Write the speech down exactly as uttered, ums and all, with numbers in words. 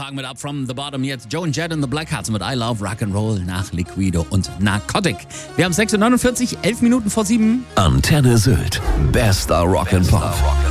Kopenhagen mit Up From The Bottom. Jetzt Joan Jett und The Blackhearts mit I Love Rock'n'Roll nach Liquido und Narcotic. Wir haben sechs Uhr neunundvierzig, elf Minuten vor sieben. Antenne Sylt. Bester Rock'n'Pop.